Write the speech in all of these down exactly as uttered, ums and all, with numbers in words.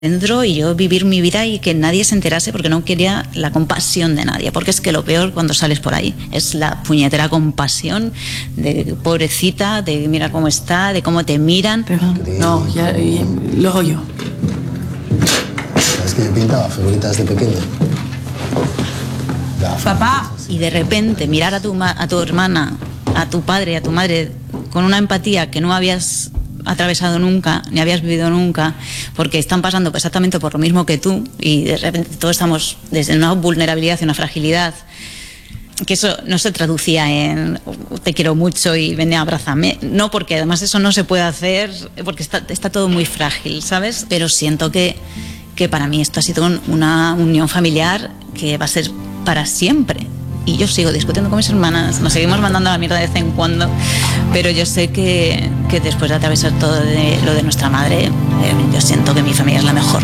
dentro y yo vivir mi vida y que nadie se enterase porque no quería la compasión de nadie, porque es que lo peor cuando sales por ahí es la puñetera compasión de pobrecita, de mira cómo está, de cómo te miran. Pero no, ya, ya luego yo. ¿Sabes que yo pintaba figuritas de pequeño? Papá. Y de repente mirar a tu, ma- a tu hermana, a tu padre, a tu madre con una empatía que no habías atravesado nunca, ni habías vivido nunca, porque están pasando exactamente por lo mismo que tú y de repente todos estamos desde una vulnerabilidad y una fragilidad, que eso no se traducía en te quiero mucho y ven, abrázame, no, porque además eso no se puede hacer porque está, está todo muy frágil, ¿sabes? Pero siento que, que para mí esto ha sido una unión familiar que va a ser para siempre. Y yo sigo discutiendo con mis hermanas, nos seguimos mandando a la mierda de vez en cuando, pero yo sé que, que después de atravesar todo de, lo de nuestra madre, eh, yo siento que mi familia es la mejor.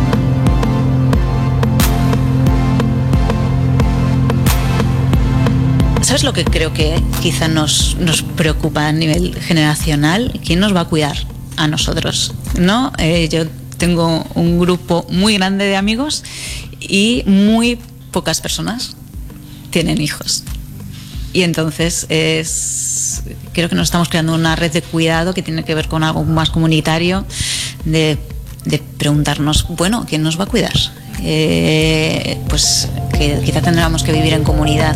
¿Sabes lo que creo que quizá nos, nos preocupa a nivel generacional? ¿Quién nos va a cuidar a nosotros? ¿No? Eh, yo tengo un grupo muy grande de amigos y muy pocas personas tienen hijos. Y entonces es, creo que nos estamos creando una red de cuidado que tiene que ver con algo más comunitario, de, de preguntarnos, bueno, ¿quién nos va a cuidar? Eh, pues que quizá tendríamos que vivir en comunidad.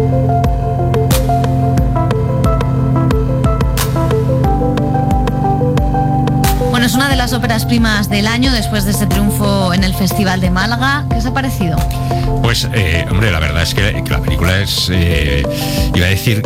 Bueno, es una de las óperas primas del año después de ese triunfo en el Festival de Málaga. ¿Qué os ha parecido? Pues, eh, hombre, la verdad es que, que la película es, eh, iba a decir,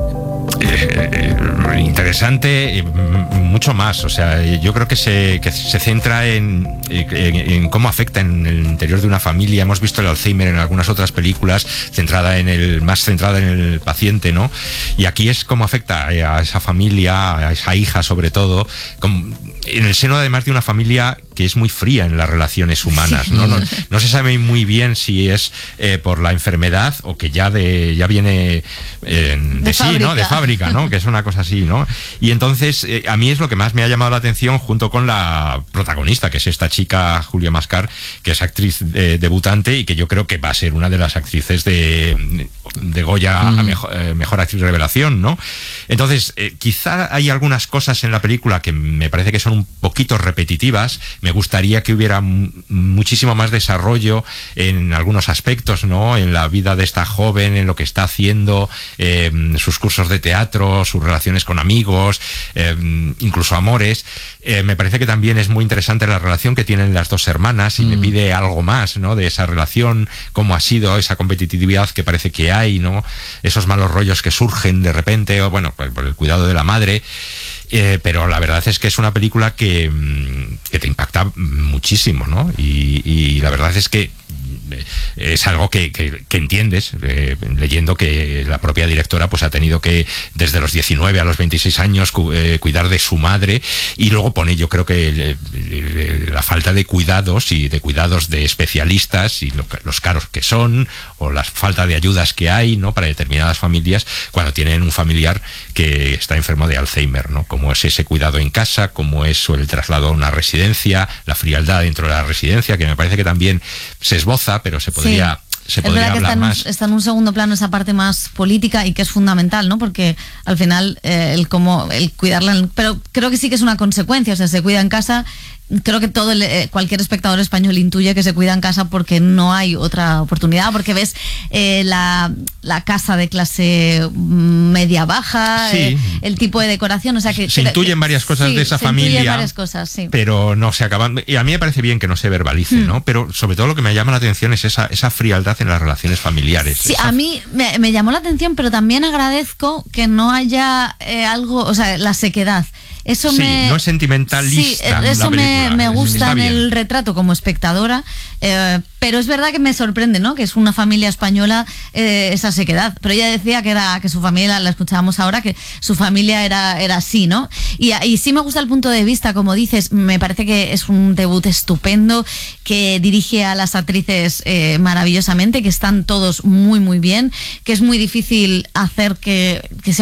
eh, eh, interesante, eh, mucho más. O sea, yo creo que se, que se centra en, en, en cómo afecta en el interior de una familia. Hemos visto el Alzheimer en algunas otras películas, centrada en el, más centrada en el paciente, ¿no? Y aquí es cómo afecta a esa familia, a esa hija sobre todo, como, en el seno además de una familia que es muy fría en las relaciones humanas, ¿no? No, no se sabe muy bien si es eh, por la enfermedad o que ya de ya viene eh, de, de sí, fábrica. ¿no? De fábrica, ¿no? Que es una cosa así, ¿no? Y entonces eh, a mí es lo que más me ha llamado la atención, junto con la protagonista, que es esta chica Julia Mascar, que es actriz eh, debutante y que yo creo que va a ser una de las actrices de, de Goya mm. a mejor, eh, mejor actriz revelación, ¿no? Entonces eh, quizá hay algunas cosas en la película que me parece que son un poquito repetitivas. Me gustaría que hubiera m- muchísimo más desarrollo en algunos aspectos, ¿no? En la vida de esta joven, en lo que está haciendo, eh, sus cursos de teatro, sus relaciones con amigos, eh, incluso amores. Eh, me parece que también es muy interesante la relación que tienen las dos hermanas y mm. me pide algo más, ¿no? De esa relación, cómo ha sido esa competitividad que parece que hay, ¿no? Esos malos rollos que surgen de repente, o bueno, por, por el cuidado de la madre. Eh, pero la verdad es que es una película que, que te impacta muchísimo, ¿no? Y, y la verdad es que es algo que, que, que entiendes, eh, leyendo que la propia directora pues ha tenido que desde los diecinueve a los veintiséis años cu eh, cuidar de su madre, y luego pone, yo creo que eh, eh, la falta de cuidados y de cuidados de especialistas y lo, los caros que son, o la falta de ayudas que hay, ¿no? Para determinadas familias cuando tienen un familiar que está enfermo de Alzheimer, ¿no? Como es ese cuidado en casa, como es el traslado a una residencia, la frialdad dentro de la residencia, que me parece que también se esboza, pero se podría... Sí. Se es verdad que está en, un, está en un segundo plano esa parte más política y que es fundamental, ¿no? Porque al final eh, el cómo el cuidarla, pero creo que sí que es una consecuencia, o sea, se cuida en casa. Creo que todo el, eh, cualquier espectador español intuye que se cuida en casa porque no hay otra oportunidad, porque ves eh, la, la casa de clase media baja, sí. eh, el tipo de decoración, o sea que se que, intuyen varias cosas sí, de esa se familia, varias cosas, sí. Pero no se acaban, y a mí me parece bien que no se verbalice, hmm. ¿no? Pero sobre todo lo que me llama la atención es esa, esa frialdad en las relaciones familiares. Sí, esa... a mí me, me llamó la atención, pero también agradezco que no haya eh, algo, o sea, la sequedad. Eso sí, me, no es sentimentalista. Sí, eso la me, me gusta en el retrato como espectadora, eh, pero es verdad que me sorprende, ¿no? Que es una familia española eh, esa sequedad. Pero ella decía que era que su familia, la escuchábamos ahora, que su familia era, era así, ¿no? Y, y sí me gusta el punto de vista, como dices, me parece que es un debut estupendo, que dirige a las actrices eh, maravillosamente, que están todos muy, muy bien, que es muy difícil hacer que, que sea un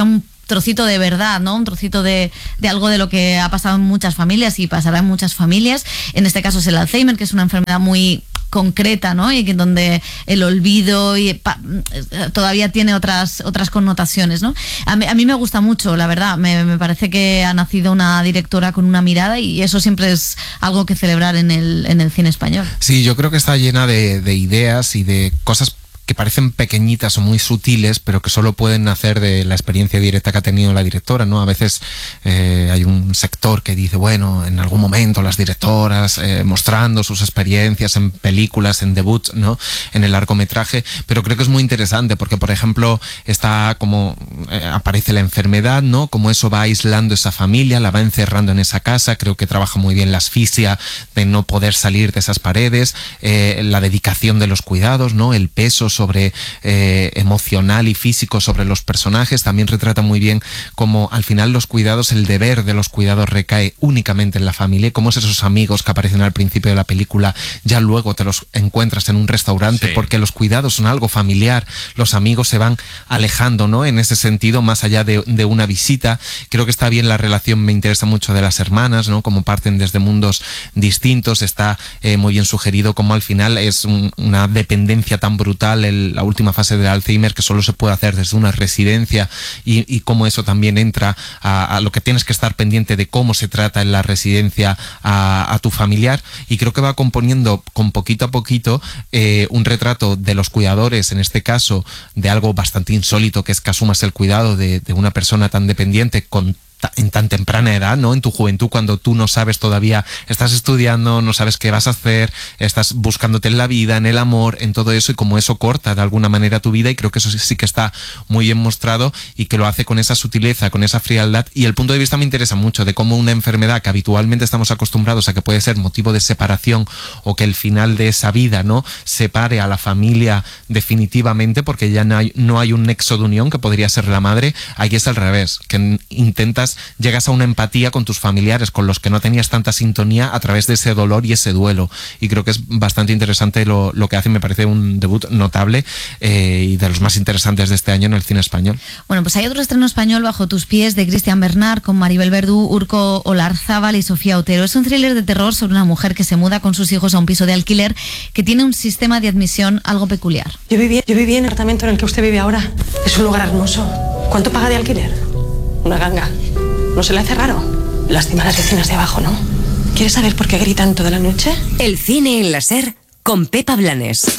trocito de verdad, ¿no? Un trocito de, de algo de lo que ha pasado en muchas familias y pasará en muchas familias. En este caso es el Alzheimer, que es una enfermedad muy concreta, ¿no? Y que donde el olvido y pa, todavía tiene otras otras connotaciones, ¿no? A mí, a mí me gusta mucho, la verdad. Me, me parece que ha nacido una directora con una mirada y eso siempre es algo que celebrar en el, en el cine español. Sí, yo creo que está llena de, de ideas y de cosas que parecen pequeñitas o muy sutiles, pero que solo pueden nacer de la experiencia directa que ha tenido la directora, ¿no? A veces eh, hay un sector que dice, bueno, en algún momento las directoras eh, mostrando sus experiencias en películas, en debuts, ¿no? En el largometraje, pero creo que es muy interesante porque, por ejemplo, está como eh, aparece la enfermedad, ¿no? Como eso va aislando esa familia, la va encerrando en esa casa. Creo que trabaja muy bien la asfixia de no poder salir de esas paredes, eh, la dedicación de los cuidados, ¿no? El peso sobre eh, emocional y físico sobre los personajes. También retrata muy bien cómo al final los cuidados, el deber de los cuidados recae únicamente en la familia, y cómo es esos amigos que aparecen al principio de la película, ya luego te los encuentras en un restaurante, sí, porque los cuidados son algo familiar, los amigos se van alejando, ¿no? En ese sentido, más allá de, de una visita. Creo que está bien la relación, me interesa mucho, de las hermanas, ¿no? Como parten desde mundos distintos. Está eh, muy bien sugerido cómo al final es un, una dependencia tan brutal el, la última fase del Alzheimer, que solo se puede hacer desde una residencia, y, y cómo eso también entra a, a lo que tienes que estar pendiente de cómo se trata en la residencia a, a tu familiar. Y creo que va componiendo con poquito a poquito eh, un retrato de los cuidadores, en este caso de algo bastante insólito, que es que asumas el cuidado de, de una persona tan dependiente con en tan temprana edad, ¿no? En tu juventud, cuando tú no sabes todavía, estás estudiando, no sabes qué vas a hacer, estás buscándote en la vida, en el amor, en todo eso, y como eso corta de alguna manera tu vida. Y creo que eso sí que está muy bien mostrado, y que lo hace con esa sutileza, con esa frialdad. Y el punto de vista me interesa mucho de cómo una enfermedad que habitualmente estamos acostumbrados a que puede ser motivo de separación, o que el final de esa vida, ¿no?, separe a la familia definitivamente, porque ya no hay, no hay un nexo de unión, que podría ser la madre. Aquí es al revés, que intentas, llegas a una empatía con tus familiares, con los que no tenías tanta sintonía, a través de ese dolor y ese duelo. Y creo que es bastante interesante lo, lo que hace. Me parece un debut notable eh, y de los más interesantes de este año en el cine español. Bueno, pues hay otro estreno español, Bajo tus pies, de Cristian Bernard, con Maribel Verdú, Urko Olarzábal y Sofía Otero. Es un thriller de terror sobre una mujer que se muda con sus hijos a un piso de alquiler que tiene un sistema de admisión algo peculiar. Yo viví, yo viví en el apartamento en el que usted vive ahora. Es un lugar hermoso. ¿Cuánto paga de alquiler? Una ganga. ¿No se le hace raro? Lástima a las vecinas de abajo, ¿no? ¿Quieres saber por qué gritan toda la noche? El cine en la SER con Pepa Blanes.